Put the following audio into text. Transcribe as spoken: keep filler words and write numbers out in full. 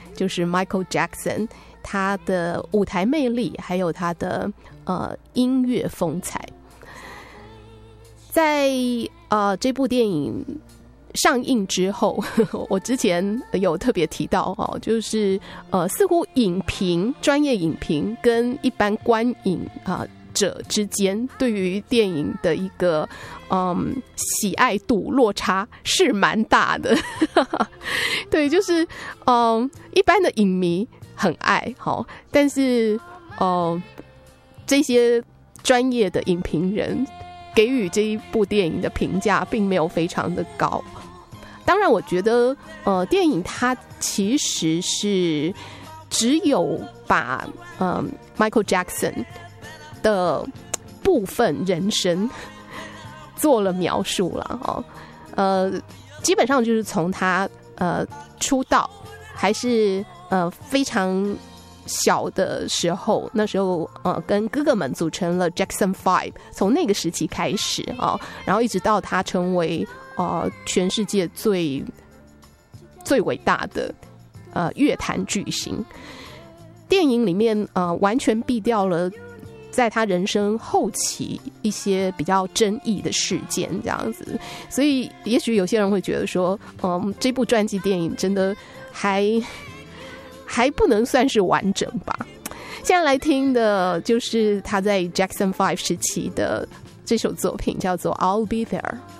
就是 Michael Jackson 他的舞台魅力，还有他的呃音乐风采。在呃这部电影上映之后，我之前有特别提到哦，就是呃似乎影评专业影评跟一般观影啊、呃、者之间对于电影的一个嗯喜爱度落差是蛮大的。对，就是嗯一般的影迷很爱好，但是呃这些专业的影评人给予这一部电影的评价并没有非常的高。当然我觉得呃电影它其实是只有把呃 Michael Jackson 的部分人生做了描述了哦，呃基本上就是从他呃出道还是呃非常小的时候，那时候呃跟哥哥们组成了 Jackson Five， 从那个时期开始啊、哦，然后一直到他成为呃全世界最最伟大的呃乐坛巨星。电影里面呃完全避掉了在他人生后期一些比较争议的事件这样子，所以也许有些人会觉得说嗯这部传记电影真的还还不能算是完整吧。现在来听的就是他在 Jackson Five 时期的这首作品，叫做 I'll Be There。